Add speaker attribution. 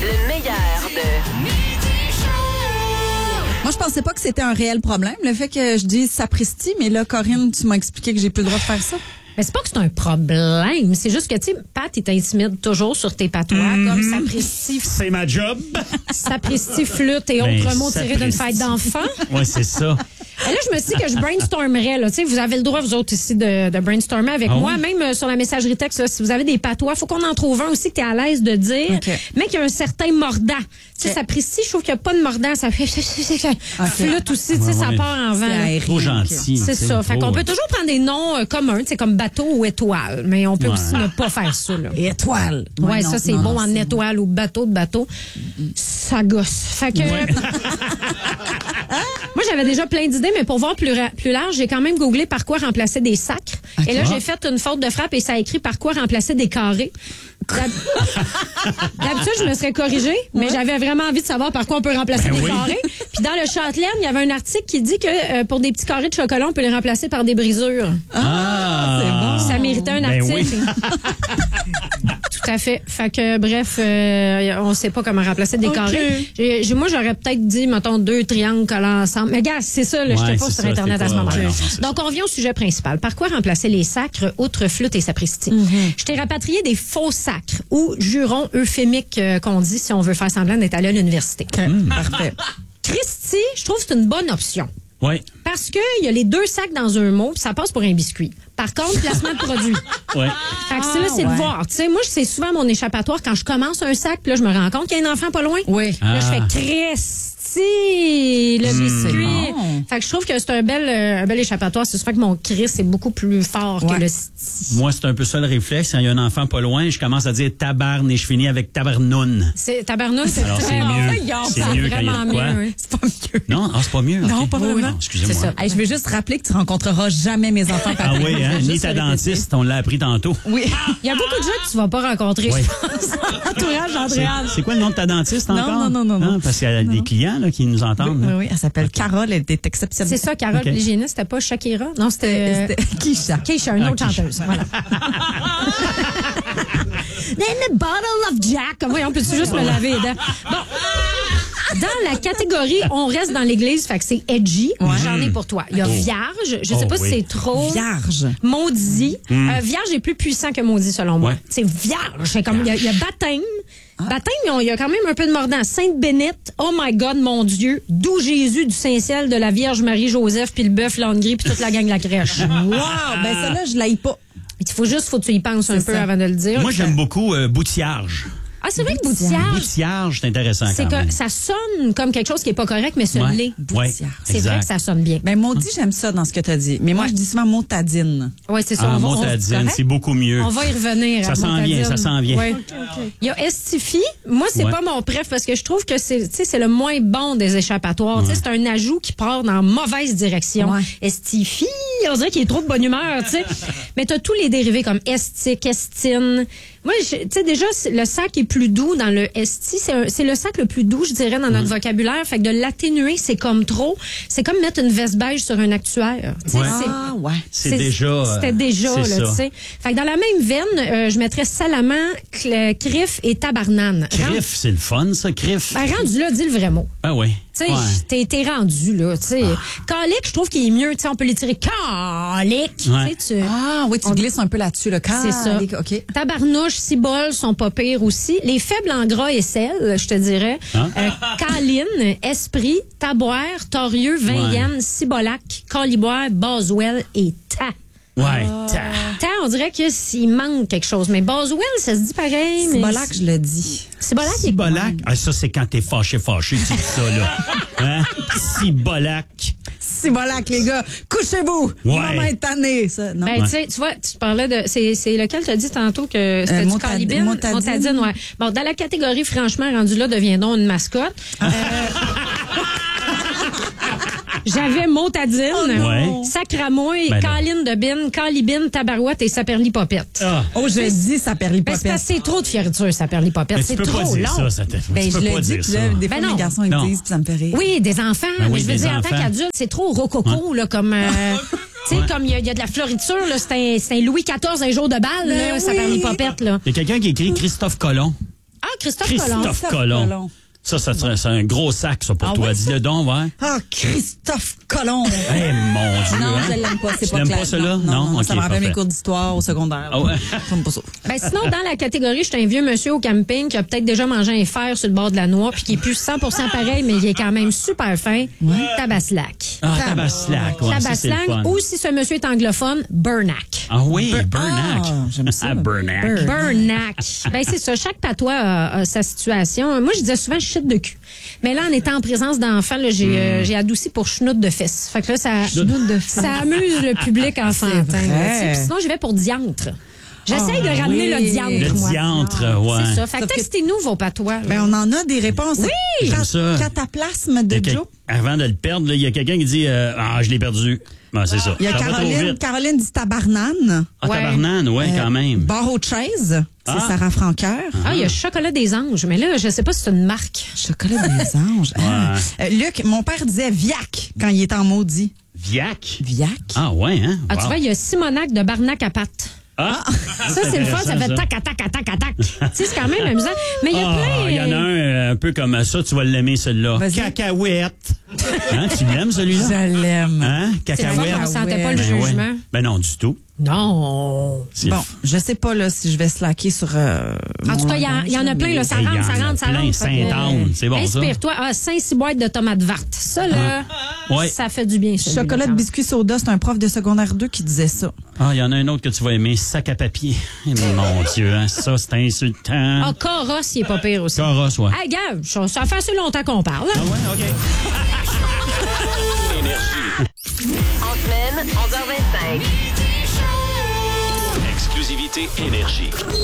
Speaker 1: Le meilleur de...
Speaker 2: Moi, je pensais pas que c'était un réel problème, le fait que je dise sapristi, mais là, Corinne, tu m'as expliqué que j'ai plus le droit de faire ça.
Speaker 3: Mais c'est pas que c'est un problème, c'est juste que, tu sais, Pat, il t'intimide toujours sur tes patois, comme sapristi,
Speaker 4: C'est ma job.
Speaker 3: sapristi, flûte et autres mots tirés d'une fête d'enfant.
Speaker 4: Oui, c'est ça.
Speaker 3: Et là, je me suis dit que je brainstormerais. Là. Vous avez le droit, vous autres ici, de brainstormer avec moi.
Speaker 4: Oui?
Speaker 3: Même sur la messagerie texte, là, si vous avez des patois, il faut qu'on en trouve un aussi que tu es à l'aise de dire, mais qu'il y a un certain mordant. Tu sais, sapristi, je trouve qu'il n'y a pas de mordant. Ça fait flûte aussi, ça part en vent.
Speaker 4: Trop gentil.
Speaker 3: C'est ça. Fait qu'on peut toujours prendre des noms communs, comme bateau ou étoile. Mais on peut aussi ne pas faire ça. Là.
Speaker 2: Étoile.
Speaker 3: Ouais, ça, c'est bon en étoile ou bateau de bateau. Ça gosse. Fait que... Moi, j'avais déjà plein d'idées, mais pour voir plus large, j'ai quand même googlé par quoi remplacer des sacres. Okay. Et là, j'ai fait une faute de frappe et ça a écrit par quoi remplacer des carrés. D'habitude, je me serais corrigée, mais j'avais vraiment envie de savoir par quoi on peut remplacer des carrés. Puis dans le Châtelaine, il y avait un article qui dit que pour des petits carrés de chocolat, on peut les remplacer par des brisures.
Speaker 2: Ah, c'est bon.
Speaker 3: Ça méritait un article. Oui. Tout à fait. Fait que, bref, on sait pas comment remplacer des carrés. Moi, j'aurais peut-être dit, mettons, 2 triangles collants ensemble. Mais gars, c'est ça, là, j'étais pas sur Internet à ce moment-là. Donc, on vient au sujet principal. Par quoi remplacer les sacres, outre flûte et sapristi? Je t'ai rapatrié des faux sacres ou jurons euphémiques qu'on dit si on veut faire semblant d'être allé à l'université.
Speaker 2: Parfait.
Speaker 3: Christy, je trouve que c'est une bonne option.
Speaker 4: Oui.
Speaker 3: Parce qu'il y a les 2 sacs dans un mot, puis ça passe pour un biscuit. Par contre, placement de produit.
Speaker 4: Oui.
Speaker 3: Fait que c'est de voir. Tu sais, moi, c'est souvent mon échappatoire quand je commence un sac, puis là, je me rends compte qu'il y a un enfant pas loin.
Speaker 2: Oui.
Speaker 3: Là, je fais Christy, le biscuit. Bon. Fait que je trouve que c'est un bel échappatoire. C'est souvent que mon Chris est beaucoup plus fort que le sti.
Speaker 4: Moi, c'est un peu ça le réflexe. Quand il y a un enfant pas loin, je commence à dire tabarne et je finis avec tabarnoune.
Speaker 3: Tabarnoune, c'est
Speaker 4: alors,
Speaker 3: très
Speaker 4: c'est mieux.
Speaker 3: C'est
Speaker 4: mieux quand il y a de quoi.
Speaker 3: mieux.
Speaker 2: C'est pas mieux.
Speaker 4: Non, c'est pas mieux.
Speaker 2: Non, pas vraiment.
Speaker 4: Non, excusez-moi.
Speaker 3: C'est ça.
Speaker 2: Hey, je veux juste rappeler que tu rencontreras jamais mes enfants.
Speaker 4: Ah oui, hein? Ni ta dentiste, on l'a appris tantôt.
Speaker 2: Oui.
Speaker 3: Il y a beaucoup de gens que tu vas pas rencontrer,
Speaker 4: oui.
Speaker 3: je pense. Entourage d'Andréane.
Speaker 4: C'est quoi le nom de ta dentiste encore?
Speaker 2: Non.
Speaker 4: Parce qu'il y a des clients là, qui nous entendent.
Speaker 2: Oui, elle s'appelle Carole, elle était exceptionnelle.
Speaker 3: C'est ça, Carole, l'hygiéniste, c'était pas Shakira? Non, c'était
Speaker 2: Keisha.
Speaker 3: Keisha, une autre chanteuse. Voilà. In a bottle of Jack. Voyons, peux-tu juste me laver les dents? Bon. Dans la catégorie, on reste dans l'église, fait que c'est edgy. J'en ai pour toi. Il y a vierge. Je sais pas si c'est trop.
Speaker 2: Vierge.
Speaker 3: Maudit. Vierge est plus puissant que maudit, selon moi. C'est vierge. C'est comme, il y a baptême. Baptême, il y a quand même un peu de mordant. Sainte Bénite, oh my God, mon Dieu, d'où Jésus, du Saint-Ciel, de la Vierge Marie-Joseph, puis le bœuf, l'âne gris, puis toute la gang de la crèche.
Speaker 2: Wow! Ben, ça là, je l'aille pas.
Speaker 3: Il faut que tu y penses un peu avant de le dire.
Speaker 4: Moi, j'aime beaucoup boutillage.
Speaker 3: Ah, c'est vrai que boutillage.
Speaker 4: Boutillage, c'est intéressant quand même.
Speaker 3: Ça sonne comme quelque chose qui est pas correct, mais ce l'est.
Speaker 2: Boutillage.
Speaker 3: C'est vrai que ça sonne bien.
Speaker 2: Ben, maudit, j'aime ça dans ce que tu as dit. Mais moi, je dis souvent motadine.
Speaker 3: Oui, c'est ça.
Speaker 4: Motadine, c'est beaucoup mieux.
Speaker 3: On va y revenir.
Speaker 4: Ça s'en vient, ça s'en vient.
Speaker 3: Ouais. Il y a Estifi. Moi, c'est pas mon préf parce que je trouve que c'est le moins bon des échappatoires. C'est un ajout qui part dans la mauvaise direction. Estifi, on dirait qu'il est trop de bonne humeur, tu sais. Mais t'as tous les dérivés comme estique, estine. Moi, tu sais, déjà, le sac est plus doux dans le esti. C'est le sac le plus doux, je dirais, dans notre vocabulaire. Fait que de l'atténuer, c'est comme trop. C'est comme mettre une veste beige sur un actuaire.
Speaker 4: C'était déjà,
Speaker 3: là, tu sais. Fait que dans la même veine, je mettrais salamand, crif et tabarnane.
Speaker 4: Crif, c'est le fun, ça, crif.
Speaker 3: Ben, rendu là, dis le vrai mot.
Speaker 4: Ah oui.
Speaker 3: Tu sais, t'es rendu, là, tu sais. Calique, je trouve qu'il est mieux, tu sais, on peut l'étirer calique.
Speaker 2: Ah oui, tu glisses un peu là-dessus, là.
Speaker 3: C'est ça.
Speaker 2: OK.
Speaker 3: Tabarnouche, ciboles sont pas pires aussi. Les faibles en gras et sel, je te dirais. Caline, esprit, taboire, torieux, vingaine, cibolac, caliboire, Boswell et ta. Ta, on dirait qu'il manque quelque chose. Mais Boswell, ça se dit pareil.
Speaker 2: Cibolac, je le dis.
Speaker 3: Cibolac.
Speaker 4: Ah, ça, c'est quand t'es fâché, tu dis ça, là. Hein? Cibolac.
Speaker 2: Cibolac, les gars. Couchez-vous. Maman est tannée, ça. Non?
Speaker 3: Ben, tu vois, tu parlais de. C'est lequel t'as dit tantôt que c'était du calibine? Motadine, ouais. Bon, dans la catégorie, franchement, rendu là, deviendons une mascotte. J'avais Motadine, Sacramouille, Caline de Bine, Calibine, Tabarouette et Saperlipopette.
Speaker 2: Je dis Saperlipopette.
Speaker 3: C'est parce que c'est trop de fioriture, Saperlipopette. C'est trop long.
Speaker 2: Ben, je le dis, des fois, mes garçons, ils me disent, puis ça me fait rire.
Speaker 3: Oui, des enfants. Mais je veux dire, en tant qu'adulte, c'est trop rococo, là, comme... Tu sais, comme il y a de la floriture, là, c'est un Louis XIV, un jour de balle, là, Saperlipopette, là.
Speaker 4: Il y a quelqu'un qui écrit Christophe Colomb.
Speaker 3: Ah, Christophe Colomb.
Speaker 4: Christophe Colomb. Ça c'est un gros sac, ça, pour toi.
Speaker 2: Ouais,
Speaker 4: Dis-le donc, ouais.
Speaker 2: Ah, Christophe Colomb.
Speaker 4: Eh, mon Dieu.
Speaker 2: Non,
Speaker 4: hein?
Speaker 2: je l'aime pas, c'est
Speaker 4: Tu
Speaker 2: pas
Speaker 4: l'aimes
Speaker 2: clair.
Speaker 4: pas, celui-là?
Speaker 2: Non,
Speaker 4: OK,
Speaker 2: ça me rappelle
Speaker 4: parfait.
Speaker 2: mes cours d'histoire au secondaire.
Speaker 4: Ah ouais?
Speaker 2: J'aime pas ça.
Speaker 3: Ben, sinon, dans la catégorie, je suis un vieux monsieur au camping qui a peut-être déjà mangé un fer sur le bord de la noix puis qui est plus 100% pareil, mais il est quand même super fin. Tabaslac.
Speaker 4: Ah, Tabaslac, ouais, ça, c'est le
Speaker 3: Tabaslac,
Speaker 4: fun.
Speaker 3: ou si ce monsieur est anglophone, Burnack.
Speaker 4: Ah oui, Burnack.
Speaker 2: Ah, j'aime ça.
Speaker 4: Ah, Burnack.
Speaker 3: Burnack. Ben, c'est ça. Chaque patois a sa situation. Moi, je disais souvent chute de cul. Mais là, en étant en présence d'enfants, là, j'ai adouci pour chenoute de fesses. Fait que là, ça amuse le public enfantin.
Speaker 2: C'est vrai.
Speaker 3: là, tu sais. Puis sinon, j'y vais pour diantre. J'essaye de ramener le diantre,
Speaker 4: Le
Speaker 3: moi.
Speaker 4: diantre, ouais.
Speaker 3: C'est ça. Fait que textez-nous vos patois. là.
Speaker 2: Ben, on en a des réponses.
Speaker 3: Oui!
Speaker 4: J'aime ça.
Speaker 2: Cataplasme de Joe.
Speaker 4: Avant de le perdre, il y a quelqu'un qui dit ah, je l'ai perdu. Ben, c'est ça.
Speaker 2: Il y a
Speaker 4: Ça va trop
Speaker 2: Caroline.
Speaker 4: vite.
Speaker 2: Caroline dit tabarnane.
Speaker 4: Ah,
Speaker 3: Ouais.
Speaker 4: tabarnane, ouais, quand même.
Speaker 2: Bar aux chaises. C'est
Speaker 4: Ah.
Speaker 2: Sarah Franqueur.
Speaker 3: Ah, il y a Chocolat des Anges. Mais là, je sais pas si c'est une marque.
Speaker 2: Chocolat des anges. Ah. Luc, mon père disait Viac quand il était en maudit.
Speaker 4: Viac.
Speaker 2: Viac.
Speaker 4: Ah, ouais, hein?
Speaker 3: Ah, tu
Speaker 4: Wow.
Speaker 3: vois, il y a Simonac de Barnac à pattes.
Speaker 4: Ah,
Speaker 3: Ça, c'est le fun. Ça fait
Speaker 4: intéressant,
Speaker 3: tac, tac, tac, tac, tac. Tu sais, c'est quand même amusant. Mais il y a plein.
Speaker 4: il y en a un peu comme ça, tu vas l'aimer, celui-là.
Speaker 2: Vas-y.
Speaker 4: Cacahuète. Hein, tu l'aimes, celui-là?
Speaker 2: Je l'aime.
Speaker 4: Hein?
Speaker 3: C'est le fun,
Speaker 4: Cacahuète.
Speaker 3: on sentait pas le
Speaker 4: Ben ouais.
Speaker 3: jugement.
Speaker 4: Ben non, du tout.
Speaker 3: Non.
Speaker 4: C'est
Speaker 2: Bon, je sais pas là si je vais slacker sur.
Speaker 3: En tout cas, il y en a plein, là. Ça
Speaker 4: Il y
Speaker 3: rentre,
Speaker 4: en
Speaker 3: ça
Speaker 4: a
Speaker 3: rentre, ça
Speaker 4: plein.
Speaker 3: rentre.
Speaker 4: Saint-Anne, c'est bon, ça.
Speaker 3: Inspire-toi. Ah, 5-6 boîtes de tomates vertes. Ça, là,
Speaker 4: Ouais.
Speaker 3: ça fait du bien, ça.
Speaker 2: Chocolat de biscuit soda, c'est un prof de secondaire 2 qui disait ça.
Speaker 4: Ah, il y en a un autre que tu vas aimer, sac à papier. Eh, mon Dieu, hein, ça, c'est insultant.
Speaker 3: Ah, Coros, il est pas pire aussi.
Speaker 4: Carrosse, ouais.
Speaker 3: Hey, gars, ça fait assez longtemps qu'on parle.
Speaker 4: Ah
Speaker 3: Hein?
Speaker 4: ouais, OK.
Speaker 1: En semaine, 11h25.
Speaker 5: Exclusivité Énergie.